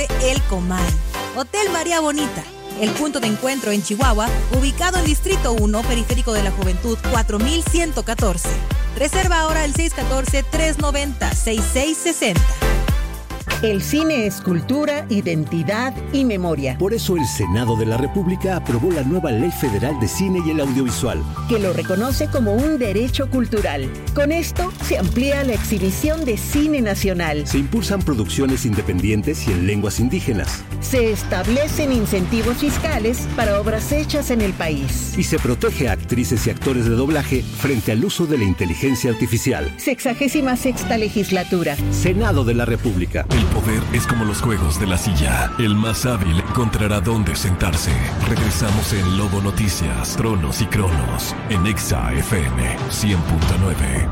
El Comal. Hotel María Bonita, el punto de encuentro en Chihuahua, ubicado en Distrito 1, Periférico de la Juventud, 4114. Reserva ahora el 614-390-6660. El cine es cultura, identidad y memoria. Por eso el Senado de la República aprobó la nueva Ley Federal de Cine y el Audiovisual, que lo reconoce como un derecho cultural. Con esto se amplía la exhibición de cine nacional. Se impulsan producciones independientes y en lenguas indígenas. Se establecen incentivos fiscales para obras hechas en el país. Y se protege a actrices y actores de doblaje frente al uso de la inteligencia artificial. 66ª legislatura. Senado de la República. El poder es como los juegos de la silla. El más hábil encontrará dónde sentarse. Regresamos en Lobo Noticias, Tronos y Cronos, en Exa FM 100.9.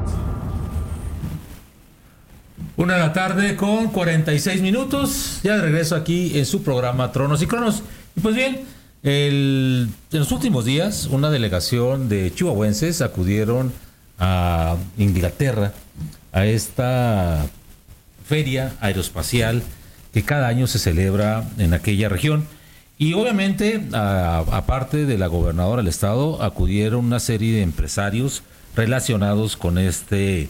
1:46 Ya de regreso aquí en su programa Tronos y Cronos. Y pues bien, en los últimos días, una delegación de chihuahuenses acudieron a Inglaterra a esta feria aeroespacial que cada año se celebra en aquella región. Y obviamente, aparte de la gobernadora del estado, acudieron una serie de empresarios relacionados con este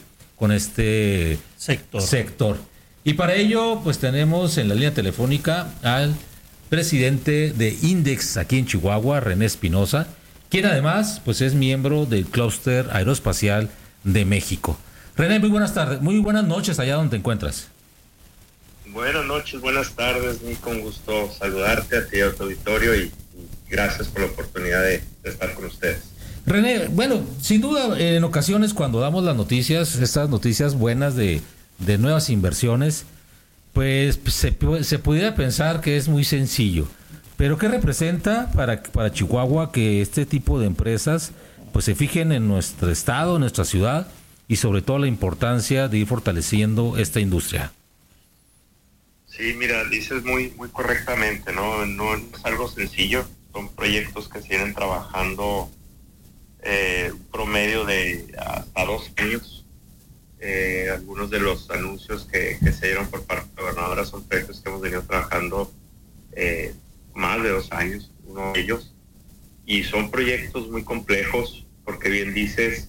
sector. Y para ello, pues tenemos en la línea telefónica al presidente de Index aquí en Chihuahua, René Espinosa, quien además pues es miembro del Clúster Aeroespacial de México. René, muy buenas tardes, muy buenas noches allá donde te encuentras. Buenas noches, buenas tardes, muy con gusto saludarte a ti y a tu auditorio y gracias por la oportunidad de estar con ustedes. René, bueno, sin duda en ocasiones cuando damos las noticias, estas noticias buenas de nuevas inversiones, pues se pudiera pensar que es muy sencillo, pero ¿qué representa para Chihuahua que este tipo de empresas pues se fijen en nuestro estado, en nuestra ciudad y sobre todo la importancia de ir fortaleciendo esta industria? Sí, mira, dices muy correctamente, ¿no? No es algo sencillo, son proyectos que se vienen trabajando un promedio de hasta 2 años. Algunos de los anuncios que se dieron por parte de la gobernadora son proyectos que hemos venido trabajando más de 2 años, uno de ellos, y son proyectos muy complejos, porque bien dices,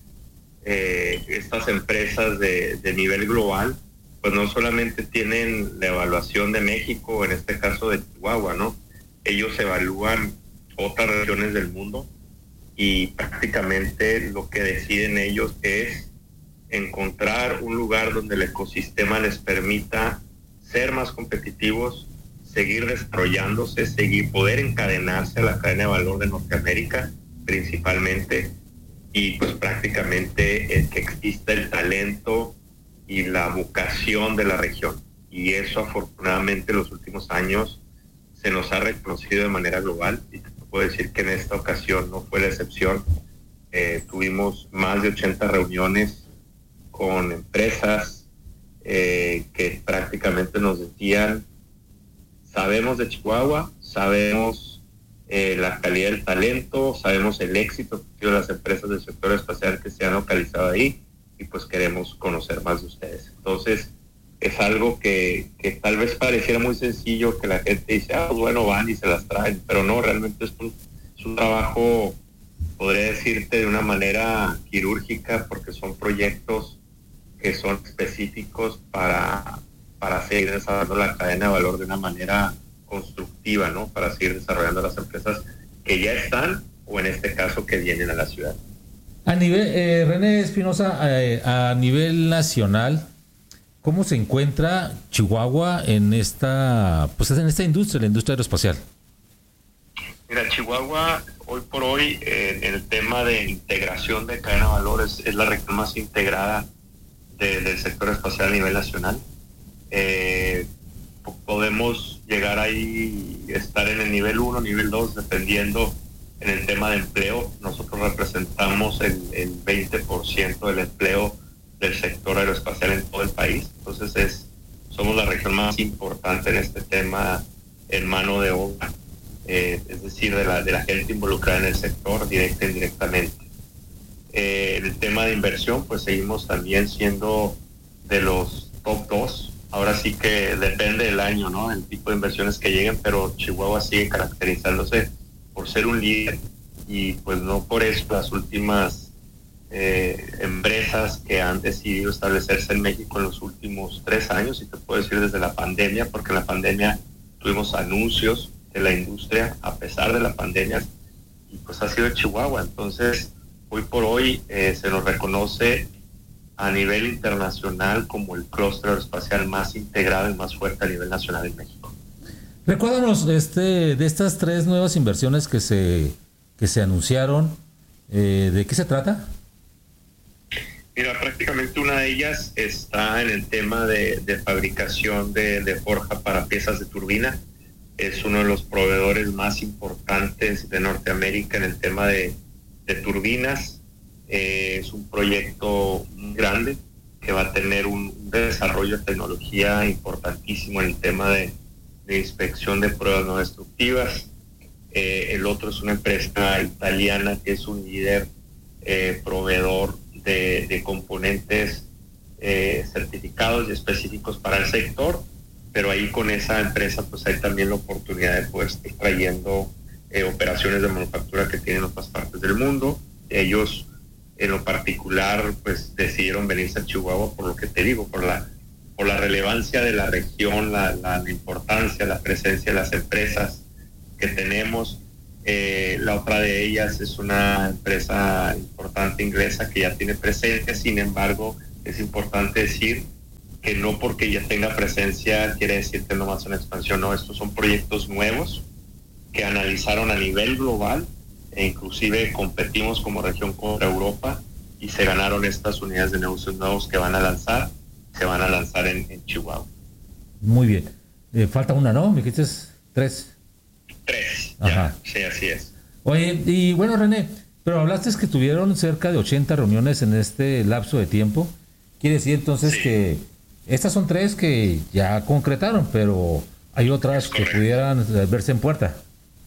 estas empresas de nivel global, pues no solamente tienen la evaluación de México, en este caso de Chihuahua, ¿no? Ellos evalúan otras regiones del mundo y prácticamente lo que deciden ellos es encontrar un lugar donde el ecosistema les permita ser más competitivos, seguir desarrollándose, poder encadenarse a la cadena de valor de Norteamérica principalmente, y pues prácticamente que exista el talento y la vocación de la región. Y eso afortunadamente en los últimos años se nos ha reconocido de manera global, y te puedo decir que en esta ocasión no fue la excepción. Tuvimos más de 80 reuniones con empresas que prácticamente nos decían: sabemos de Chihuahua, sabemos la calidad del talento, sabemos el éxito que tienen las empresas del sector espacial que se han localizado ahí, y pues queremos conocer más de ustedes. Entonces es algo que tal vez pareciera muy sencillo, que la gente dice, pues bueno, van y se las traen, pero no, realmente es un trabajo, podría decirte, de una manera quirúrgica, porque son proyectos que son específicos para seguir desarrollando la cadena de valor de una manera constructiva, ¿no? Para seguir desarrollando las empresas que ya están, o en este caso que vienen a la ciudad. A nivel, René Espinosa, a nivel nacional, ¿cómo se encuentra Chihuahua en esta industria, la industria aeroespacial? Mira, Chihuahua, hoy por hoy, en el tema de integración de cadena de valor, es la región más integrada del sector espacial a nivel nacional. Podemos llegar ahí, estar en el nivel 1, nivel 2, dependiendo. En el tema de empleo, nosotros representamos el 20% del empleo del sector aeroespacial en todo el país. Entonces somos la región más importante en este tema en mano de obra, es decir, de la gente involucrada en el sector, directa e indirectamente. En el tema de inversión, pues seguimos también siendo de los top 2 ahora sí que depende del año, ¿no? El tipo de inversiones que lleguen, pero Chihuahua sigue caracterizándose por ser un líder y pues no por eso las últimas empresas que han decidido establecerse en México en los últimos 3 años, y te puedo decir desde la pandemia, porque en la pandemia tuvimos anuncios de la industria a pesar de la pandemia, y pues ha sido Chihuahua. Entonces, hoy por hoy se nos reconoce a nivel internacional como el clúster aeroespacial más integrado y más fuerte a nivel nacional en México. Recuérdanos de estas 3 nuevas inversiones que se anunciaron, ¿de qué se trata? Mira, prácticamente una de ellas está en el tema de fabricación de forja para piezas de turbina. Es uno de los proveedores más importantes de Norteamérica en el tema de turbinas. Es un proyecto muy grande que va a tener un desarrollo de tecnología importantísimo en el tema de inspección de pruebas no destructivas. El otro es una empresa italiana que es un líder proveedor de componentes certificados y específicos para el sector, pero ahí con esa empresa pues hay también la oportunidad de poder estar trayendo operaciones de manufactura que tienen en otras partes del mundo. Ellos en lo particular pues decidieron venirse a Chihuahua por lo que te digo, por la relevancia de la región, la importancia, la presencia de las empresas que tenemos. La otra de ellas es una empresa importante inglesa que ya tiene presencia. Sin embargo, es importante decir que no porque ya tenga presencia quiere decir que no va a ser una expansión. No, estos son proyectos nuevos que analizaron a nivel global e inclusive competimos como región contra Europa y se ganaron estas unidades de negocios nuevos que van a lanzar. Se van a lanzar en Chihuahua. Muy bien. Falta una, ¿no? Me dijiste 3. 3, ya, sí, así es. Oye, y bueno, René, pero hablaste que tuvieron cerca de 80 reuniones en este lapso de tiempo. Quiere decir entonces que estas son 3 que ya concretaron, pero hay otras que pudieran verse en puerta.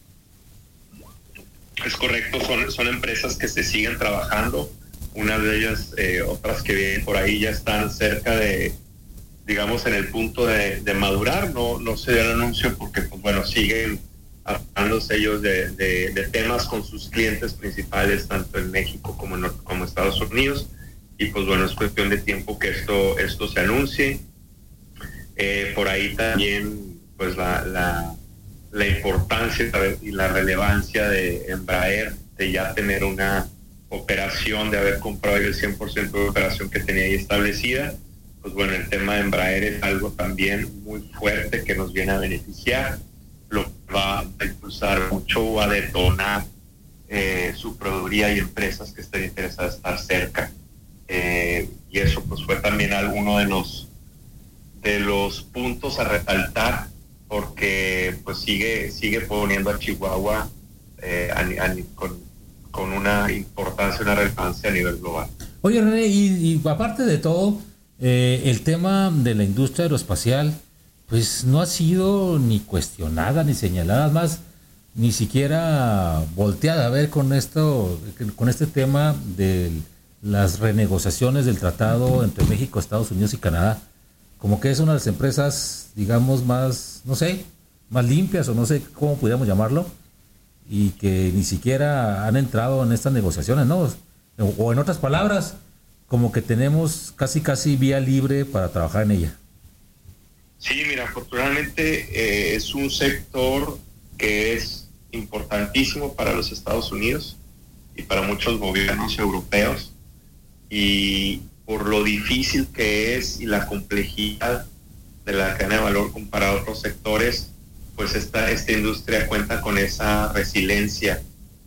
Es correcto, son empresas que se siguen trabajando. Una de ellas, otras que vienen por ahí ya están cerca de, digamos, en el punto de madurar. No se dio el anuncio porque, pues bueno, siguen hablándose ellos de temas con sus clientes principales, tanto en México como Estados Unidos. Y pues bueno, es cuestión de tiempo que esto se anuncie. Por ahí también, pues la importancia y la relevancia de Embraer, de ya tener una operación, de haber comprado el 100% de operación que tenía ahí establecida. Pues bueno, el tema de Embraer es algo también muy fuerte que nos viene a beneficiar, lo va a impulsar mucho, va a detonar su proveeduría y empresas que estén interesadas en estar cerca. Y eso pues fue también alguno de los puntos a resaltar, porque pues sigue poniendo a Chihuahua con una importancia, una relevancia a nivel global. Oye, René, y aparte de todo, el tema de la industria aeroespacial, pues no ha sido ni cuestionada ni señalada, más ni siquiera volteada a ver con este tema de las renegociaciones del tratado entre México, Estados Unidos y Canadá, como que es una de las empresas, digamos, más, no sé, más limpias, o no sé cómo pudiéramos llamarlo, y que ni siquiera han entrado en estas negociaciones, ¿no? O en otras palabras, como que tenemos casi vía libre para trabajar en ella. Sí, mira, afortunadamente es un sector que es importantísimo para los Estados Unidos y para muchos gobiernos europeos, y por lo difícil que es y la complejidad de la cadena de valor comparado a otros sectores, pues esta industria cuenta con esa resiliencia.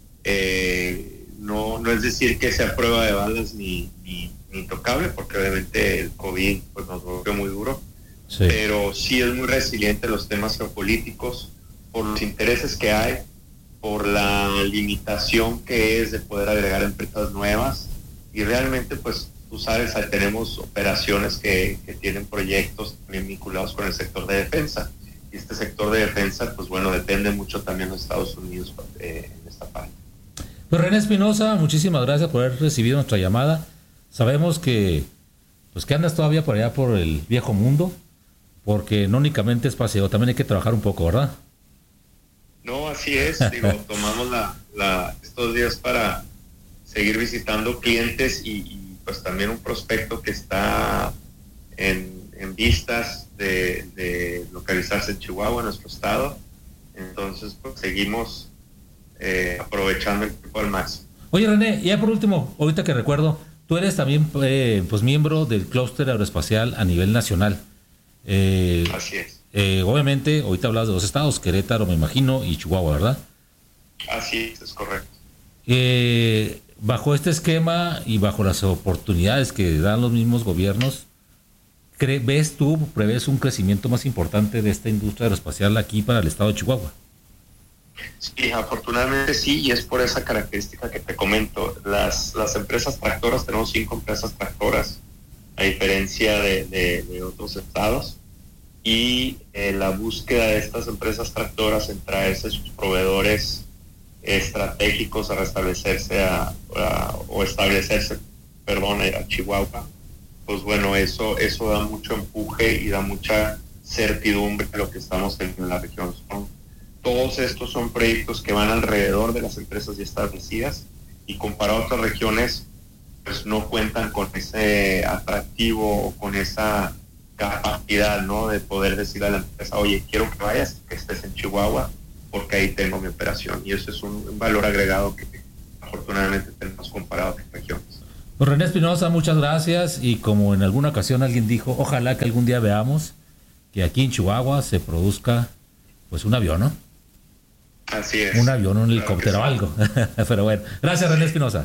No es decir que sea prueba de balas ni intocable, porque obviamente el COVID pues nos golpeó muy duro, sí. Pero sí es muy resiliente los temas geopolíticos, por los intereses que hay, por la limitación que es de poder agregar empresas nuevas, y realmente pues tú sabes, tenemos operaciones que tienen proyectos también vinculados con el sector de defensa. Y este sector de defensa, pues bueno, depende mucho también de Estados Unidos en esta parte. Pues René Espinosa, muchísimas gracias por haber recibido nuestra llamada. Sabemos que andas todavía por allá por el viejo mundo, porque no únicamente es paseo, también hay que trabajar un poco, ¿verdad? No, así es. Tomamos estos días para seguir visitando clientes y pues también un prospecto que está en vistas de localizarse en Chihuahua, en nuestro estado. Entonces, pues seguimos aprovechando el tiempo al máximo. Oye, René, ya por último, ahorita que recuerdo, tú eres también pues miembro del clúster aeroespacial a nivel nacional. Así es. Obviamente, ahorita hablas de 2 estados, Querétaro, me imagino, y Chihuahua, ¿verdad? Así es correcto. Bajo este esquema y bajo las oportunidades que dan los mismos gobiernos, prevés un crecimiento más importante de esta industria aeroespacial aquí para el estado de Chihuahua? Sí, afortunadamente sí, y es por esa característica que te comento. Las empresas tractoras, tenemos 5 empresas tractoras, a diferencia de otros estados, y la búsqueda de estas empresas tractoras en traerse sus proveedores estratégicos a restablecerse a Chihuahua, pues bueno, eso da mucho empuje y da mucha certidumbre de lo que estamos en la región. Todos estos son proyectos que van alrededor de las empresas ya establecidas y comparado a otras regiones, pues no cuentan con ese atractivo o con esa capacidad, ¿no? De poder decir a la empresa, oye, quiero que vayas, que estés en Chihuahua, porque ahí tengo mi operación. Y eso es un valor agregado que afortunadamente tenemos comparado a otras regiones. Pues René Espinosa, muchas gracias. Y como en alguna ocasión alguien dijo, ojalá que algún día veamos que aquí en Chihuahua se produzca pues un avión, ¿no? Así es. Un avión, un helicóptero o algo. Pero bueno, gracias René Espinosa.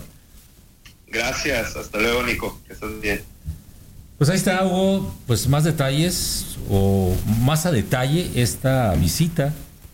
Gracias, hasta luego Nico, que estés bien. Pues ahí está, Hugo, pues más detalles o más a detalle esta visita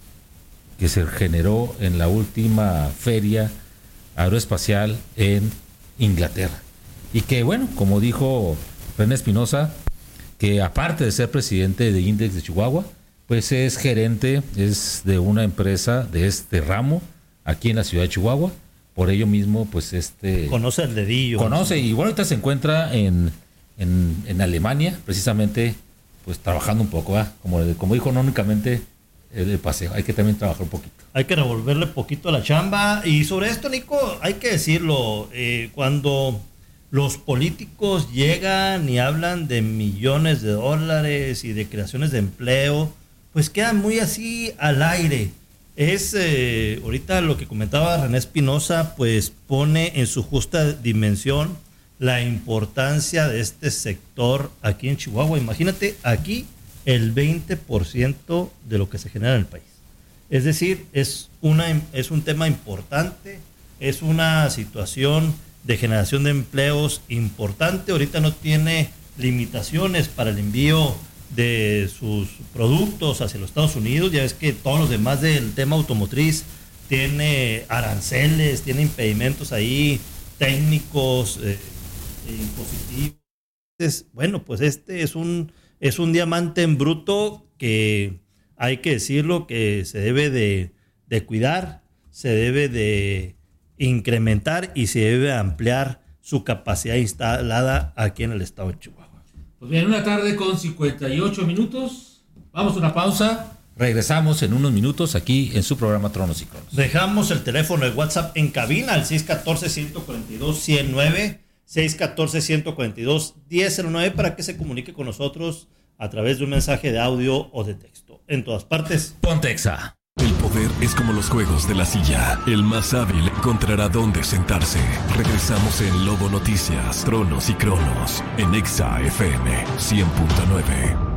que se generó en la última feria aeroespacial en Inglaterra. Y que bueno, como dijo René Espinosa, que aparte de ser presidente de Index de Chihuahua, pues es gerente, es de una empresa de este ramo aquí en la ciudad de Chihuahua. Por ello mismo, pues conoce el dedillo. Conoce, y bueno, ahorita se encuentra en Alemania, precisamente, pues trabajando un poco, ¿eh? Como dijo, no únicamente el paseo, hay que también trabajar un poquito. Hay que revolverle poquito a la chamba. Y sobre esto, Nico, hay que decirlo, cuando los políticos llegan y hablan de millones de dólares y de creaciones de empleo, pues quedan muy así al aire. Es ahorita lo que comentaba René Espinosa, pues pone en su justa dimensión la importancia de este sector aquí en Chihuahua. Imagínate, aquí el 20% de lo que se genera en el país. Es decir, es un tema importante, es una situación de generación de empleos importante. Ahorita no tiene limitaciones para el envío de sus productos hacia los Estados Unidos. Ya ves que todos los demás del tema automotriz tiene aranceles, tiene impedimentos ahí técnicos, impositivos. Entonces, bueno, pues este es un diamante en bruto que hay que decirlo, que se debe de cuidar, se debe de incrementar y se debe ampliar su capacidad instalada aquí en el estado de Chihuahua. Pues bien, una tarde con 58 minutos. Vamos a una pausa. Regresamos en unos minutos aquí en su programa Tronos y Cronos. Dejamos el teléfono de WhatsApp en cabina al 614-142-109, 614-142-1009 para que se comunique con nosotros a través de un mensaje de audio o de texto. En todas partes, Pontexa. El poder es como los juegos de la silla. El más hábil encontrará dónde sentarse. Regresamos en Lobo Noticias, Tronos y Cronos, en Exa FM 100.9.